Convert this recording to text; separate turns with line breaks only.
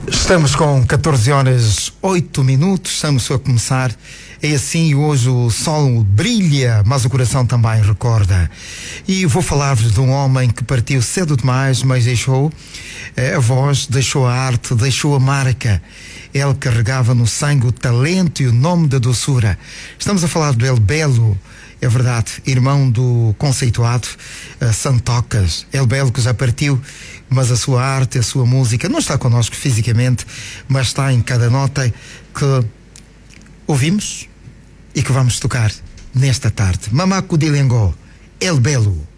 Estamos com 14 horas 8 minutos, estamos a começar. É assim, hoje o sol brilha, mas o coração também recorda. E vou falar-vos de um homem que partiu cedo demais, mas deixou a voz, deixou a arte, deixou a marca. Ele carregava no sangue o talento e o nome da doçura. Estamos a falar do El Belo, é verdade, irmão do conceituado Santocas. El Belo, que já partiu, mas a sua arte, a sua música não está connosco fisicamente, mas está em cada nota que ouvimos e que vamos tocar nesta tarde. Mamaco Dilengó, El Belo.